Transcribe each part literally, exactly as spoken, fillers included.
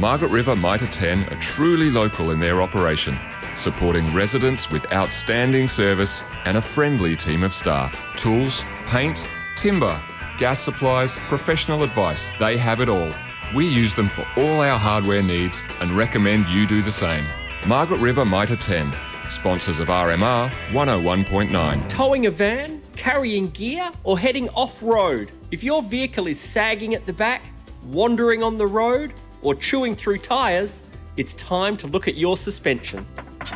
Margaret River Mitre ten are truly local in their operation, supporting residents with outstanding service and a friendly team of staff. Tools, paint, timber, gas supplies, professional advice, they have it all. We use them for all our hardware needs and recommend you do the same. Margaret River Mitre ten, sponsors of R M R one oh one point nine. Towing a van, carrying gear, or heading off-road? If your vehicle is sagging at the back, wandering on the road, or chewing through tyres, it's time to look at your suspension.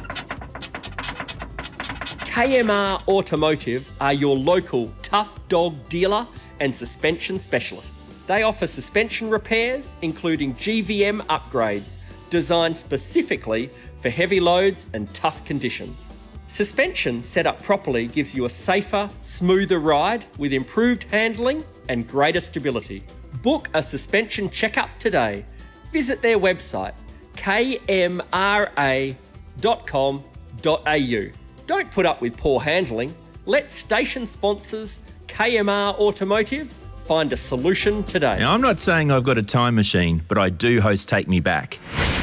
K M R Automotive are your local tough dog dealer and suspension specialists. They offer suspension repairs, including G V M upgrades, designed specifically for heavy loads and tough conditions. Suspension set up properly gives you a safer, smoother ride with improved handling and greater stability. Book a suspension checkup today. Visit their website, k m r a dot com dot a u. Don't put up with poor handling. Let station sponsors K M R Automotive find a solution today. Now, I'm not saying I've got a time machine, but I do host Take Me Back.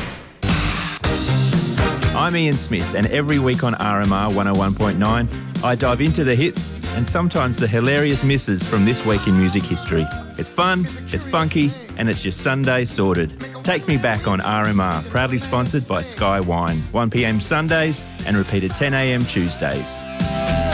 I'm Ian Smith, and every week on R M R one oh one point nine, I dive into the hits and sometimes the hilarious misses from this week in music history. It's fun, it's funky, and it's your Sunday sorted. Take Me Back on R M R, proudly sponsored by Sky Wine. one p m Sundays and repeated ten a m Tuesdays.